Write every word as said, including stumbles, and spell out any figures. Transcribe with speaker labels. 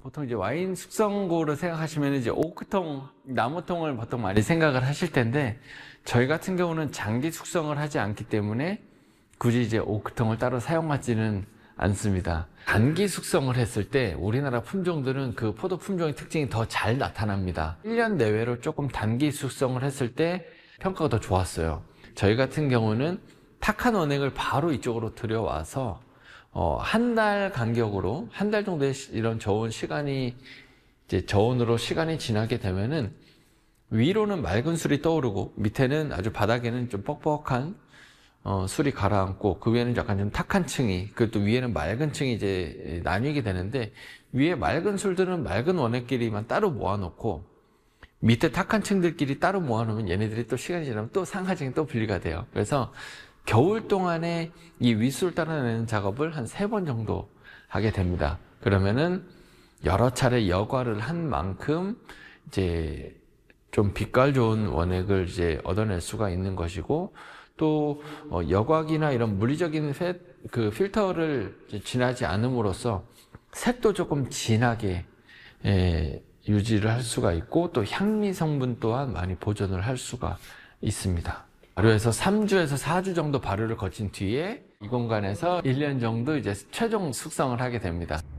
Speaker 1: 보통 이제 와인 숙성고를 생각하시면 이제 오크통, 나무통을 보통 많이 생각을 하실 텐데, 저희 같은 경우는 장기 숙성을 하지 않기 때문에 굳이 이제 오크통을 따로 사용하지는 않습니다. 단기 숙성을 했을 때 우리나라 품종들은 그 포도 품종의 특징이 더 잘 나타납니다. 일 년 내외로 조금 단기 숙성을 했을 때 평가가 더 좋았어요. 저희 같은 경우는 탁한 원액을 바로 이쪽으로 들여와서 어, 한 달 간격으로 한 달 정도의 이런 저온 시간이 이제 저온으로 시간이 지나게 되면은 위로는 맑은 술이 떠오르고 밑에는 아주 바닥에는 좀 뻑뻑한 어, 술이 가라앉고 그 위에는 약간 좀 탁한 층이, 그또 위에는 맑은 층이 이제 나뉘게 되는데, 위에 맑은 술들은 맑은 원액끼리만 따로 모아놓고 밑에 탁한 층들끼리 따로 모아놓으면 얘네들이 또 시간이 지나면 또 상하층이 또 분리가 돼요. 그래서 겨울 동안에 이 윗술 따라내는 작업을 한 세 번 정도 하게 됩니다. 그러면은 여러 차례 여과를 한 만큼 이제 좀 빛깔 좋은 원액을 이제 얻어낼 수가 있는 것이고, 또 여과기나 이런 물리적인 팻, 그 필터를 지나지 않음으로써 색도 조금 진하게 예, 유지를 할 수가 있고, 또 향미 성분 또한 많이 보존을 할 수가 있습니다. 발효해서 삼 주에서 사 주 정도 발효를 거친 뒤에 이 공간에서 일 년 정도 이제 최종 숙성을 하게 됩니다.